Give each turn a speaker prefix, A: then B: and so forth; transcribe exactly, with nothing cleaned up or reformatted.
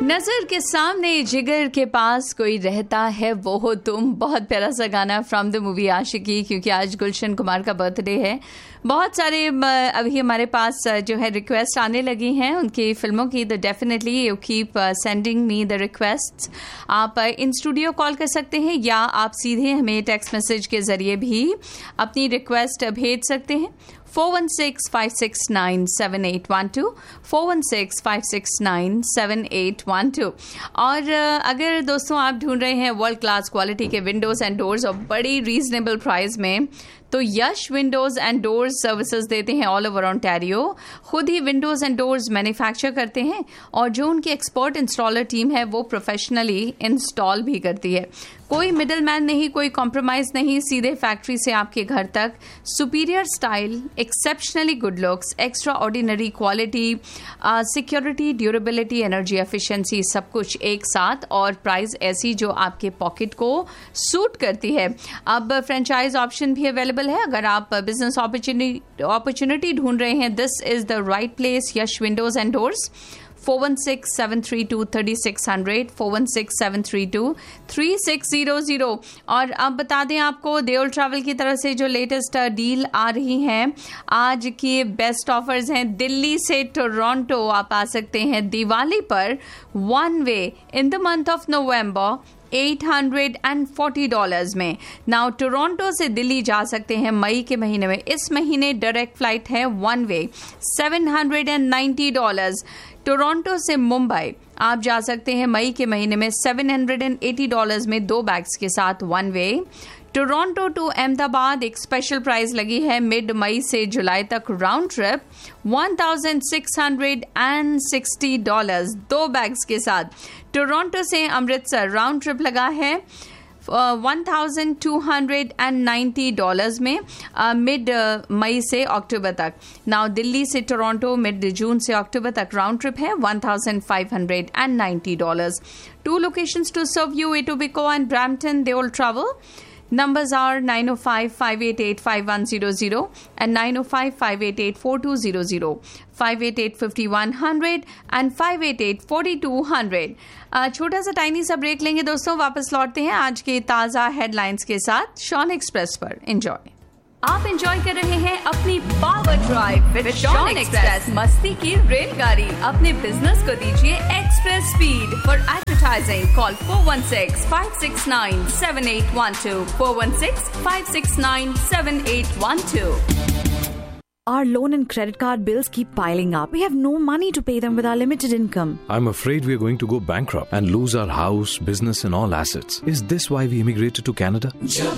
A: नजर के सामने जिगर के पास कोई रहता है वो हो तुम, बहुत प्यारा सा गाना फ्रॉम द मूवी आशिकी, क्योंकि आज गुलशन कुमार का बर्थडे है। बहुत सारे अभी हमारे पास जो है रिक्वेस्ट आने लगी हैं उनकी फिल्मों की, तो definitely you keep sending me the request. आप इन स्टूडियो कॉल कर सकते हैं या आप सीधे हमें टेक्स्ट मैसेज के जरिए भी अपनी रिक्वेस्ट भेज सकते हैं। Four one six five six nine seven eight one two, four one six five six nine seven eight one two. और अगर दोस्तों आप ढूंढ रहे हैं वर्ल्ड क्लास क्वालिटी के विंडोज एंड डोर्स और बड़ी रीजनेबल प्राइस में, तो यश विंडोज एंड डोर्स सर्विसेज देते हैं ऑल ओवर ओंटारियो। खुद ही विंडोज एंड डोर्स मैन्युफैक्चर करते हैं और जो उनकी एक्सपर्ट इंस्टॉलर टीम है वो प्रोफेशनली इंस्टॉल भी करती है। कोई मिडल मैन नहीं, कोई कॉम्प्रोमाइज नहीं, सीधे फैक्ट्री से आपके घर तक। Superior style, exceptionally good looks, extra ordinary quality, security, durability, energy efficiency, सब कुछ एक साथ, और प्राइस ऐसी जो आपके पॉकेट को सूट करती है। अब फ्रेंचाइज ऑप्शन भी अवेलेबल है। अगर आप बिजनेस अपॉर्चुनिटी ढूंढ रहे हैं, this is the right place, Yash Windows and doors. Four one six seven three to thirty six hundred, four one six seven three to three six zero zero. और अब बता दें आपको, देओल ट्रैवल की तरफ से जो लेटेस्ट डील आ रही हैं, आज की बेस्ट ऑफर्स हैं। दिल्ली से टोरंटो आप आ सकते हैं दिवाली पर one way in the month of November eight hundred forty dollars में। नाउ टोरंटो से दिल्ली जा सकते हैं मई के महीने में। इस महीने डायरेक्ट फ्लाइट है one way seven hundred ninety dollars. Toronto से मुंबई आप जा सकते हैं मई के महीने में सेवन हंड्रेड एटी डॉलर्स में, दो बैग्स के साथ one way. Toronto to Ahmedabad एक स्पेशल प्राइस लगी है मिड मई से जुलाई तक, round trip one thousand six hundred sixty dollars, दो बैग्स के साथ। टोरंटो से अमृतसर राउंड ट्रिप लगा है one thousand two hundred ninety dollars में, मिड मई से अक्टूबर तक। नाउ दिल्ली से टोरंटो मिड जून से अक्टूबर तक राउंड ट्रिप है one thousand five hundred ninety dollars. To locations to serve you, एटोबिको and Brampton, Deol travel. Numbers are nine oh five, five eight eight, five one zero zero and nine oh five, five eight eight, four two zero zero, five eight eight, five one zero zero and five eight eight, four two zero zero। छोटा सा tiny सा break लेंगे दोस्तों, वापस लौटते हैं आज के ताज़ा हेडलाइंस के साथ शॉन एक्सप्रेस पर। एंजॉय। आप एंजॉय कर रहे हैं अपनी power drive with Shawn express, मस्ती की रेलगाड़ी। अपने बिजनेस को दीजिए express speed. For advertising call four one six five six nine seven eight one two, four one six five six nine seven eight one two.
B: Our loan and credit card bills keep piling up. We have no money to pay them with our limited income.
C: I'm afraid we're going to go bankrupt and lose our house, business and all assets. Is this why we immigrated to Canada?